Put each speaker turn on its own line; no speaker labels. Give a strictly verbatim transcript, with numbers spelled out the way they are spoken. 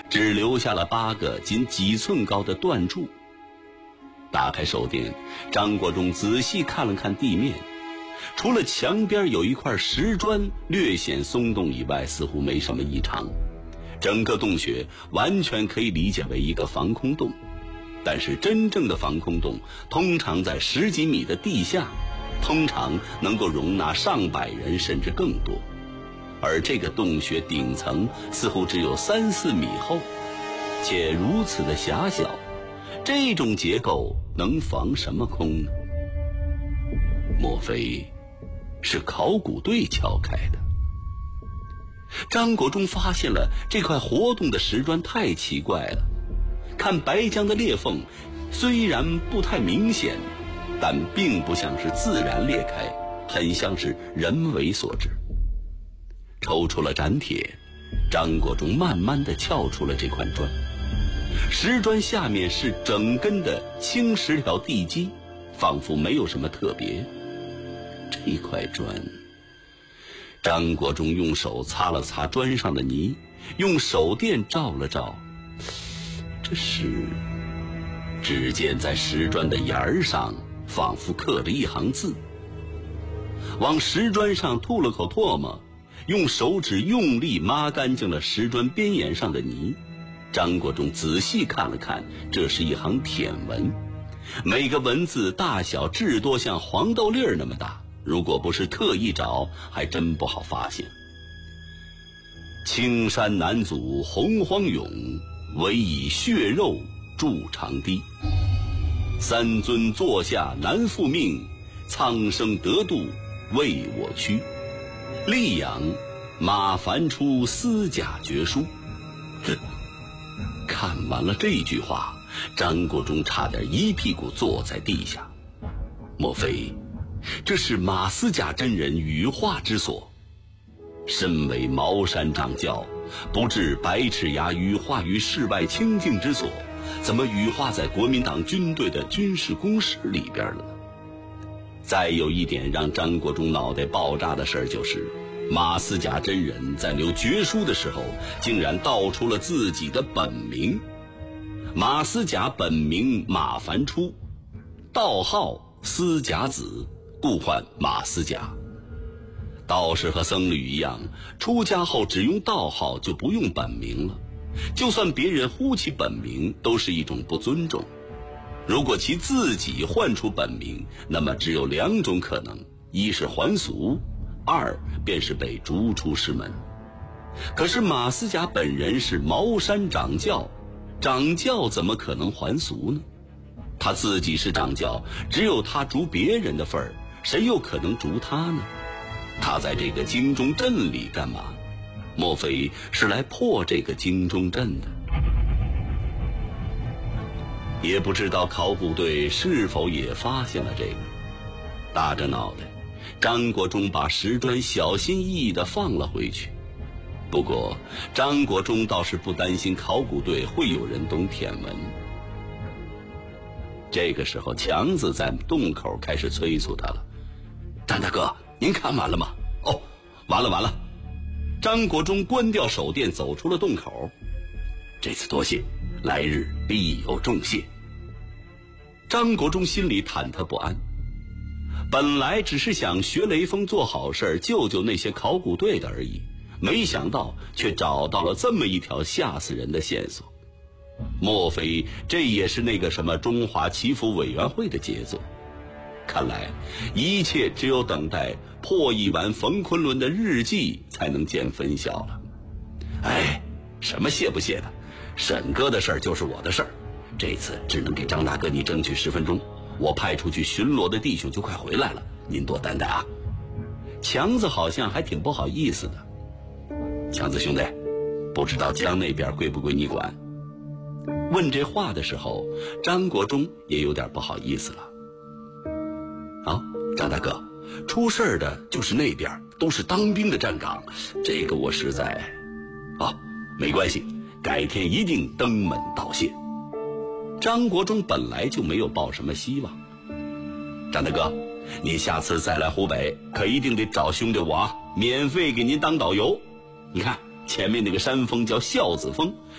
只留下了八个仅几寸高的断柱。打开手电，张国忠仔细看了看地面，除了墙边有一块石砖略显松动以外，似乎没什么异常。整个洞穴完全可以理解为一个防空洞，但是真正的防空洞通常在十几米的地下，通常能够容纳上百人甚至更多，而这个洞穴顶层似乎只有三四米厚，且如此的狭小，这种结构能防什么空呢？莫非是考古队敲开的？张国忠发现了这块活动的石砖太奇怪了，看白浆的裂缝虽然不太明显，但并不像是自然裂开，很像是人为所致。抽出了斩铁，张国忠慢慢地撬出了这块砖。石砖下面是整根的青石条地基，仿佛没有什么特别。这块砖，张国忠用手擦了擦砖上的泥，用手电照了照，这是……只见在石砖的沿儿上仿佛刻着一行字。往石砖上吐了口唾沫，用手指用力抹干净了石砖边沿上的泥。张国忠仔细看了看，这是一行舔文，每个文字大小至多像黄豆粒儿那么大，如果不是特意找，还真不好发现。青山难阻洪荒涌，唯以血肉筑长堤。三尊座下难复命，苍生得度为我躯。溧阳马凡出私甲绝书。看完了这句话，张国忠差点一屁股坐在地下。莫非这是马思甲真人羽化之所？身为茅山掌教，不治白齿牙羽化于世外清净之所，怎么羽化在国民党军队的军事工事里边了呢？再有一点让张国忠脑袋爆炸的事儿，就是马思甲真人在留绝书的时候，竟然道出了自己的本名。马思甲本名马凡初，道号思甲子，故唤马思甲。道士和僧侣一样，出家后只用道号，就不用本名了。就算别人呼其本名，都是一种不尊重。如果其自己唤出本名，那么只有两种可能：一是还俗，二便是被逐出师门。可是马思甲本人是茅山掌教，掌教怎么可能还俗呢？他自己是掌教，只有他逐别人的份儿，谁又可能逐他呢？他在这个京中镇里干嘛？莫非是来破这个京中镇的？也不知道考古队是否也发现了这个。大着脑袋，张国忠把石砖小心翼翼地放了回去。不过张国忠倒是不担心考古队会有人懂舔文。这个时候强子在洞口开始催促他了：张大哥，您看完了吗？哦，完了完了。张国忠关掉手电，走出了洞口。这次多谢，来日必有重谢。张国忠心里忐忑不安，本来只是想学雷锋做好事，救救那些考古队的而已，没想到却找到了这么一条吓死人的线索。莫非这也是那个什么中华祈福委员会的杰作？看来一切只有等待破译完冯昆仑的日记才能见分晓了。哎，什么谢不谢的，沈哥的事儿就是我的事儿，这次只能给张大哥你争取十分钟，我派出去巡逻的弟兄就快回来了，您多担待啊。强子好像还挺不好意思的。强子兄弟，不知道江那边归不归你管？问这话的时候，张国忠也有点不好意思了。啊，张大哥，出事的就是那边，都是当兵的站岗，这个我实在……啊，没关系，改天一定登门道谢。张国忠本来就没有抱什么希望。张大哥，你下次再来湖北，可一定得找兄弟我啊，免费给您当导游。你看前面那个山峰叫孝子峰，